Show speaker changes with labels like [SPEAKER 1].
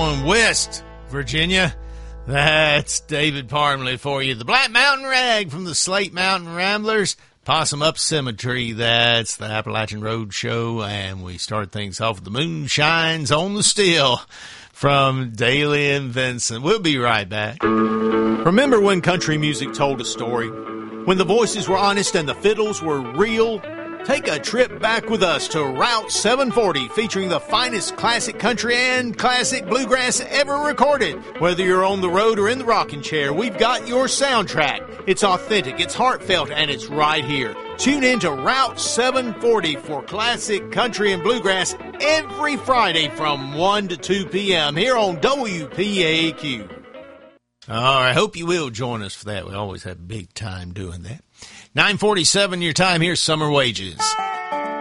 [SPEAKER 1] going West Virginia. That's David Parmley for you. The Black Mountain Rag from the Slate Mountain Ramblers. Possum Up Cemetery, that's the Appalachian Road Show. And we start things off with The Moon Shines on the Still from Daly and Vincent. We'll be right back.
[SPEAKER 2] Remember when country music told a story? When the voices were honest and the fiddles were real? Take a trip back with us to Route 740, featuring the finest classic country and classic bluegrass ever recorded. Whether you're on the road or in the rocking chair, we've got your soundtrack. It's authentic, it's heartfelt, and it's right here. Tune in to Route 740 for classic country and bluegrass every Friday from 1 to 2 p.m. here on WPAQ.
[SPEAKER 1] All right, I hope you will join us for that. We always have a big time doing that. 9:47 your time. Here's Summer Wages.